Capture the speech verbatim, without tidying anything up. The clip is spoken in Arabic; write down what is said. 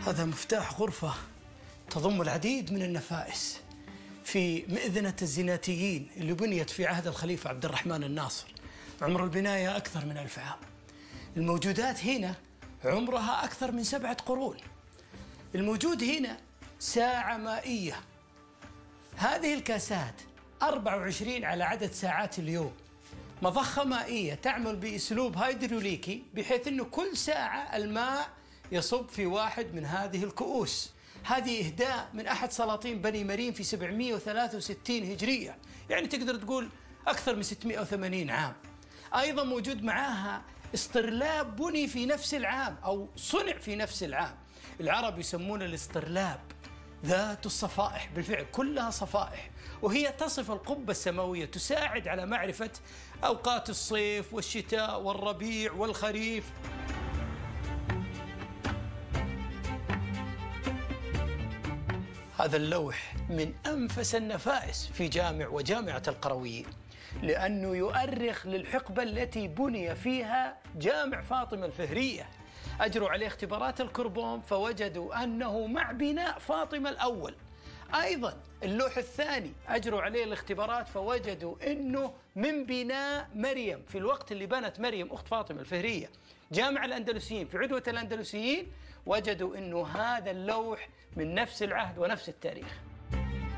هذا مفتاح غرفة تضم العديد من النفائس في مئذنة الزيناتيين اللي بنيت في عهد الخليفة عبد الرحمن الناصر. عمر البناية أكثر من ألف عام. الموجودات هنا عمرها أكثر من سبعة قرون. الموجود هنا ساعة مائية. هذه الكاسات أربعة وعشرين على عدد ساعات اليوم. مضخة مائية تعمل بأسلوب هيدروليكي بحيث أنه كل ساعة الماء يصب في واحد من هذه الكؤوس. هذه إهداء من أحد سلاطين بني مريم في سبعمئة وثلاثة وستين هجرية، يعني تقدر تقول أكثر من ستمئة وثمانين عام. أيضا موجود معاها اسطرلاب بني في نفس العام أو صنع في نفس العام. العرب يسمون الاسطرلاب ذات الصفائح، بالفعل كلها صفائح، وهي تصف القبة السماوية، تساعد على معرفة أوقات الصيف والشتاء والربيع والخريف. هذا اللوح من أنفس النفائس في جامع وجامعة القرويين، لأنه يؤرخ للحقبة التي بني فيها جامع فاطمة الفهرية. أجروا عليه اختبارات الكربون فوجدوا أنه مع بناء فاطمة الأول. أيضا اللوح الثاني أجروا عليه الاختبارات فوجدوا أنه من بناء مريم في الوقت اللي بنت مريم أخت فاطمة الفهرية جامع الأندلسيين في عدوة الأندلسيين، وجدوا أنه هذا اللوح من نفس العهد ونفس التاريخ.